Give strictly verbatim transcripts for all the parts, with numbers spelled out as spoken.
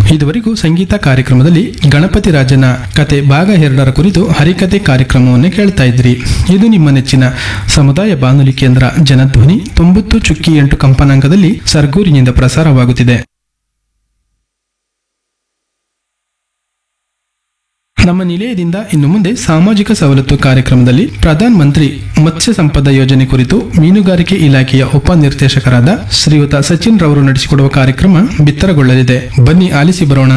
ಇದುವರೆಗೂ ಸಂಗೀತ ಕಾರ್ಯಕ್ರಮದಲ್ಲಿ ಗಣಪತಿ ರಾಜನ ಕತೆ ಭಾಗ ಎರಡರ ಕುರಿತು ಹರಿಕತೆ ಕಾರ್ಯಕ್ರಮವನ್ನು ಕೇಳ್ತಾ ಇದ್ರಿ. ಇದು ನಿಮ್ಮ ನೆಚ್ಚಿನ ಸಮುದಾಯ ಬಾನುಲಿ ಕೇಂದ್ರ ಜನಧ್ವನಿ ತೊಂಬತ್ತು ಚುಕ್ಕಿ ಎಂಟು ಕಂಪನಾಂಕದಲ್ಲಿ ಸರ್ಗೂರಿನಿಂದ ಪ್ರಸಾರವಾಗುತ್ತಿದೆ. ನಮ್ಮ ನಿಲಯದಿಂದ ಇನ್ನು ಮುಂದೆ ಸಾಮಾಜಿಕ ಸವಲತ್ತು ಕಾರ್ಯಕ್ರಮದಲ್ಲಿ ಪ್ರಧಾನ ಮಂತ್ರಿ ಮತ್ಸ್ಯ ಸಂಪದ ಯೋಜನೆ ಕುರಿತು ಮೀನುಗಾರಿಕೆ ಇಲಾಖೆಯ ಉಪನಿರ್ದೇಶಕರಾದ ಶ್ರೀಯುತ ಸಚಿನ್ ರವರು ನಡೆಸಿಕೊಡುವ ಕಾರ್ಯಕ್ರಮ ಬಿತ್ತರಗೊಳ್ಳಲಿದೆ. ಬನ್ನಿ ಆಲಿಸಿ ಬರೋಣ.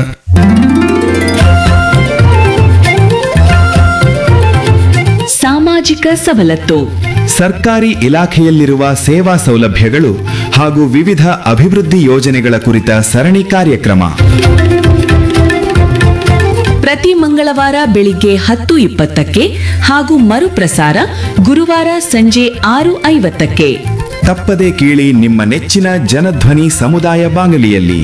ಸಾಮಾಜಿಕ ಸವಲತ್ತು ಸರ್ಕಾರಿ ಇಲಾಖೆಯಲ್ಲಿರುವ ಸೇವಾ ಸೌಲಭ್ಯಗಳು ಹಾಗೂ ವಿವಿಧ ಅಭಿವೃದ್ಧಿ ಯೋಜನೆಗಳ ಕುರಿತ ಸರಣಿ ಕಾರ್ಯಕ್ರಮ ಪ್ರತಿ ಮಂಗಳವಾರ ಬೆಳಿಗ್ಗೆ ಹತ್ತು ಇಪ್ಪತ್ತಕ್ಕೆ ಹಾಗೂ ಮರುಪ್ರಸಾರ ಗುರುವಾರ ಸಂಜೆ ಆರು ಐವತ್ತಕ್ಕೆ. ತಪ್ಪದೆ ಕೇಳಿ ನಿಮ್ಮ ನೆಚ್ಚಿನ ಜನಧ್ವನಿ ಸಮುದಾಯ ಬಾನುಲಿಯಲ್ಲಿ.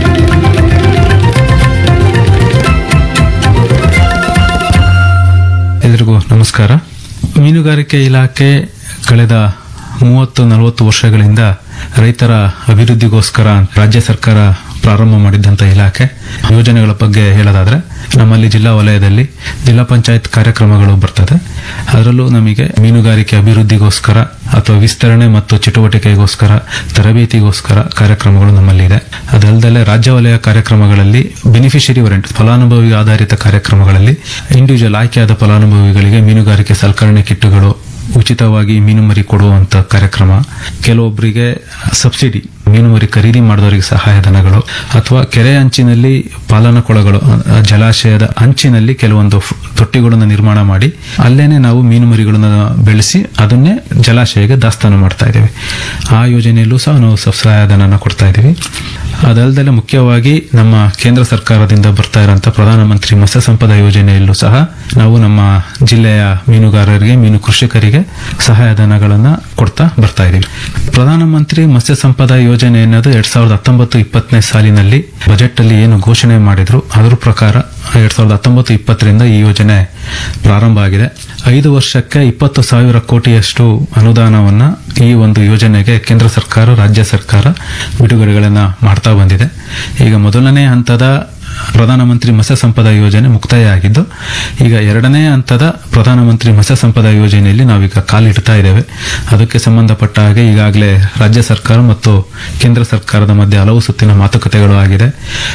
ಎಲ್ರಿಗೂ ನಮಸ್ಕಾರ. ಮೀನುಗಾರಿಕೆ ಇಲಾಖೆ ಕಳೆದ ಮೂವತ್ತು ನಲವತ್ತು ವರ್ಷಗಳಿಂದ ರೈತರ ಅಭಿವೃದ್ಧಿಗೋಸ್ಕರ ರಾಜ್ಯ ಸರ್ಕಾರ ಪ್ರಾರಂಭ ಮಾಡಿದ್ದಂಥ ಇಲಾಖೆ. ಯೋಜನೆಗಳ ಬಗ್ಗೆ ಹೇಳೋದಾದ್ರೆ ನಮ್ಮಲ್ಲಿ ಜಿಲ್ಲಾ ವಲಯದಲ್ಲಿ ಜಿಲ್ಲಾ ಪಂಚಾಯತ್ ಕಾರ್ಯಕ್ರಮಗಳು ಬರ್ತದೆ. ಅದರಲ್ಲೂ ನಮಗೆ ಮೀನುಗಾರಿಕೆ ಅಭಿವೃದ್ಧಿಗೋಸ್ಕರ ಅಥವಾ ವಿಸ್ತರಣೆ ಮತ್ತು ಚಟುವಟಿಕೆಗೋಸ್ಕರ ತರಬೇತಿಗೋಸ್ಕರ ಕಾರ್ಯಕ್ರಮಗಳು ನಮ್ಮಲ್ಲಿದೆ. ಅದಲ್ಲದೆ ರಾಜ್ಯ ವಲಯ ಕಾರ್ಯಕ್ರಮಗಳಲ್ಲಿ ಬೆನಿಫಿಷರಿ ವಾರೆಂಟ್ ಫಲಾನುಭವಿ ಆಧಾರಿತ ಕಾರ್ಯಕ್ರಮಗಳಲ್ಲಿ ಇಂಡಿವಿಜುವಲ್ ಆಯ್ಕೆಯಾದ ಫಲಾನುಭವಿಗಳಿಗೆ ಮೀನುಗಾರಿಕೆ ಸಲಕರಣೆ ಕಿಟ್ಟುಗಳು ಉಚಿತವಾಗಿ ಮೀನುಮರಿ ಕೊಡುವಂತ ಕಾರ್ಯಕ್ರಮ, ಕೆಲವೊಬ್ಬರಿಗೆ ಸಬ್ಸಿಡಿ ಮೀನುಮರಿ ಖರೀದಿ ಮಾಡಿದವರಿಗೆ ಸಹಾಯಧನಗಳು, ಅಥವಾ ಕೆರೆ ಅಂಚಿನಲ್ಲಿ ಪಾಲನಾ ಕೊಳಗಳು ಜಲಾಶಯದ ಅಂಚಿನಲ್ಲಿ ಕೆಲವೊಂದು ತೊಟ್ಟಿಗಳನ್ನು ನಿರ್ಮಾಣ ಮಾಡಿ ಅಲ್ಲೇನೆ ನಾವು ಮೀನುಮರಿಗಳನ್ನು ಬೆಳೆಸಿ ಅದನ್ನೇ ಜಲಾಶಯಕ್ಕೆ ದಾಸ್ತಾನು ಮಾಡ್ತಾ ಇದ್ದೇವೆ. ಆ ಯೋಜನೆಯಲ್ಲೂ ಸಹ ನಾವು ಸಹಾಯಧನ ಕೊಡ್ತಾ ಇದ್ದೀವಿ. ಅದಲ್ಲದೆ ಮುಖ್ಯವಾಗಿ ನಮ್ಮ ಕೇಂದ್ರ ಸರ್ಕಾರದಿಂದ ಬರ್ತಾ ಇರುವಂತಹ ಪ್ರಧಾನಮಂತ್ರಿ ಮತ್ಸ್ಯ ಸಂಪದ ಯೋಜನೆಯಲ್ಲೂ ಸಹ ನಾವು ನಮ್ಮ ಜಿಲ್ಲೆಯ ಮೀನುಗಾರರಿಗೆ ಮೀನು ಕೃಷಿಕರಿಗೆ ಸಹಾಯಧನಗಳನ್ನ ಕೊಡ್ತಾ ಬರ್ತಾ ಇದ್ದೀವಿ. ಪ್ರಧಾನಮಂತ್ರಿ ಮತ್ಸ್ಯ ಸಂಪದ ಯೋಜನೆ ಅನ್ನೋದು ಎರಡ್ ಸಾವಿರದ ಹತ್ತೊಂಬತ್ತು ಇಪ್ಪತ್ತನೇ ಸಾಲಿನಲ್ಲಿ ಬಜೆಟ್ ಅಲ್ಲಿ ಏನು ಘೋಷಣೆ ಮಾಡಿದ್ರು ಅದರ ಪ್ರಕಾರ ಎರಡ್ ಸಾವಿರದ ಹತ್ತೊಂಬತ್ತು ಇಪ್ಪತ್ತರಿಂದ ಈ ಯೋಜನೆ ಪ್ರಾರಂಭ ಆಗಿದೆ. ಐದು ವರ್ಷಕ್ಕೆ ಇಪ್ಪತ್ತು ಸಾವಿರ ಕೋಟಿಯಷ್ಟು ಅನುದಾನವನ್ನ ಈ ಒಂದು ಯೋಜನೆಗೆ ಕೇಂದ್ರ ಸರ್ಕಾರ ರಾಜ್ಯ ಸರ್ಕಾರ ಬಿಡುಗಡೆಗಳನ್ನ ಮಾಡ್ತಾ ಬಂದಿದೆ. ಈಗ ಮೊದಲನೇ ಹಂತದ ಪ್ರಧಾನಮಂತ್ರಿ ಮತ್ಸ್ಯ ಸಂಪದ ಯೋಜನೆ ಮುಕ್ತಾಯ ಆಗಿದ್ದು, ಈಗ ಎರಡನೇ ಹಂತದ ಪ್ರಧಾನಮಂತ್ರಿ ಮತ್ಸ್ಯ ಸಂಪದ ಯೋಜನೆಯಲ್ಲಿ ನಾವೀಗ ಕಾಲಿಡ್ತಾ ಇದ್ದೇವೆ. ಅದಕ್ಕೆ ಸಂಬಂಧಪಟ್ಟ ಹಾಗೆ ಈಗಾಗಲೇ ರಾಜ್ಯ ಸರ್ಕಾರ ಮತ್ತು ಕೇಂದ್ರ ಸರ್ಕಾರದ ಮಧ್ಯೆ ಹಲವು ಸುತ್ತಿನ ಮಾತುಕತೆಗಳು ಆಗಿದೆ.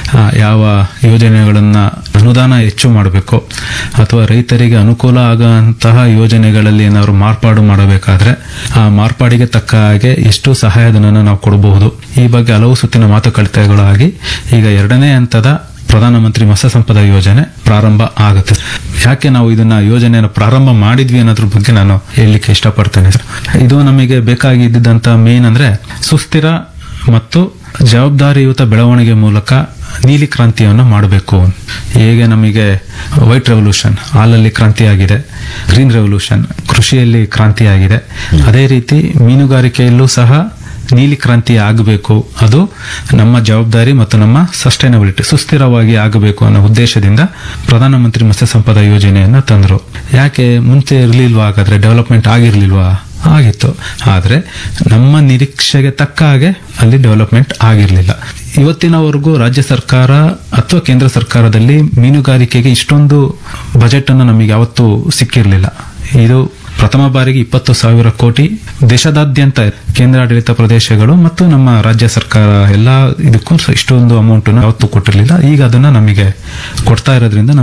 ಯಾವ ಯೋಜನೆಗಳನ್ನ ಅನುದಾನ ಹೆಚ್ಚು ಮಾಡಬೇಕು ಅಥವಾ ರೈತರಿಗೆ ಅನುಕೂಲ ಆಗುವಂತಹ ಯೋಜನೆಗಳಲ್ಲಿ ಏನಾದ್ರು ಮಾರ್ಪಾಡು ಮಾಡಬೇಕಾದ್ರೆ ಆ ಮಾರ್ಪಾಡಿಗೆ ತಕ್ಕ ಹಾಗೆ ಎಷ್ಟು ಸಹಾಯಧನ ನಾವು ಕೊಡಬಹುದು, ಈ ಬಗ್ಗೆ ಹಲವು ಸುತ್ತಿನ ಮಾತುಕತೆಗಳು ಆಗಿ ಈಗ ಎರಡನೇ ಹಂತದ ಪ್ರಧಾನಮಂತ್ರಿ ಮತ್ಸ್ಯ ಸಂಪದ ಯೋಜನೆ ಪ್ರಾರಂಭ ಆಗುತ್ತೆ. ಯಾಕೆ ನಾವು ಇದನ್ನ ಯೋಜನೆಯನ್ನು ಪ್ರಾರಂಭ ಮಾಡಿದ್ವಿ ಅನ್ನೋದ್ರ ಬಗ್ಗೆ ನಾನು ಹೇಳಲಿಕ್ಕೆ ಇಷ್ಟಪಡ್ತೇನೆ. ಇದು ನಮಗೆ ಬೇಕಾಗಿದ್ದಂತ ಮೇನ್ ಅಂದ್ರೆ ಸುಸ್ಥಿರ ಮತ್ತು ಜವಾಬ್ದಾರಿಯುತ ಬೆಳವಣಿಗೆ ಮೂಲಕ ನೀಲಿ ಕ್ರಾಂತಿಯನ್ನು ಮಾಡಬೇಕು. ಹೇಗೆ ನಮಗೆ ವೈಟ್ ರೆವಲ್ಯೂಷನ್ ಹಾಲಲ್ಲಿ ಕ್ರಾಂತಿಯಾಗಿದೆ, ಗ್ರೀನ್ ರೆವಲ್ಯೂಷನ್ ಕೃಷಿಯಲ್ಲಿ ಕ್ರಾಂತಿಯಾಗಿದೆ, ಅದೇ ರೀತಿ ಮೀನುಗಾರಿಕೆಯಲ್ಲೂ ಸಹ ನೀಲಿ ಕ್ರಾಂತಿ ಆಗಬೇಕು. ಅದು ನಮ್ಮ ಜವಾಬ್ದಾರಿ ಮತ್ತು ನಮ್ಮ ಸಸ್ಟೈನಬಿಲಿಟಿ ಸುಸ್ಥಿರವಾಗಿ ಆಗಬೇಕು ಅನ್ನೋ ಉದ್ದೇಶದಿಂದ ಪ್ರಧಾನಮಂತ್ರಿ ಮತ್ಸ್ಯ ಸಂಪದ ಯೋಜನೆಯನ್ನ ತಂದ್ರು. ಯಾಕೆ ಮುಂಚೆ ಇರಲಿಲ್ವಾ? ಹಾಗಾದ್ರೆ ಡೆವಲಪ್ಮೆಂಟ್ ಆಗಿರ್ಲಿಲ್ವಾ? ಆಗಿತ್ತು, ಆದ್ರೆ ನಮ್ಮ ನಿರೀಕ್ಷೆಗೆ ತಕ್ಕ ಹಾಗೆ ಅಲ್ಲಿ ಡೆವಲಪ್ಮೆಂಟ್ ಆಗಿರ್ಲಿಲ್ಲ. ಇವತ್ತಿನವರೆಗೂ ರಾಜ್ಯ ಸರ್ಕಾರ ಅಥವಾ ಕೇಂದ್ರ ಸರ್ಕಾರದಲ್ಲಿ ಮೀನುಗಾರಿಕೆಗೆ ಇಷ್ಟೊಂದು ಬಜೆಟ್ ಅನ್ನು ನಮಗೆ ಯಾವತ್ತೂ ಸಿಕ್ಕಿರಲಿಲ್ಲ. ಇದು ಪ್ರಥಮ ಬಾರಿಗೆ ಇಪ್ಪತ್ತು ಸಾವಿರ ಕೋಟಿ ದೇಶದಾದ್ಯಂತ ಕೇಂದ್ರಾಡಳಿತ ಪ್ರದೇಶಗಳು ಮತ್ತು ನಮ್ಮ ರಾಜ್ಯ ಸರ್ಕಾರ ಎಲ್ಲ ಇದಕ್ಕೂ ಇಷ್ಟೊಂದು ಅಮೌಂಟ್ ಯಾವತ್ತೂ ಕೊಟ್ಟಿರಲಿಲ್ಲ. ಈಗ ಅದನ್ನ ನಮಗೆ ಕೊಡ್ತಾ ಇರೋದ್ರಿಂದ